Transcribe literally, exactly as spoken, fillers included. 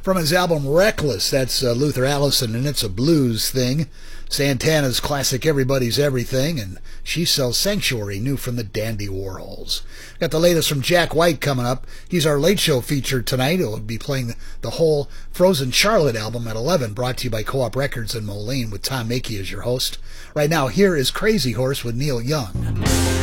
From his album Reckless, that's uh, Luther Allison and It's a Blues Thing. Santana's classic Everybody's Everything, and She Sells Sanctuary, new from the Dandy Warhols. Got the latest from Jack White coming up. He's our late show feature tonight. He'll be playing the whole Frozen Charlotte album at eleven, brought to you by Co-op Records in Moline with Tom Makey as your host. Right now, here is Crazy Horse with Neil Young.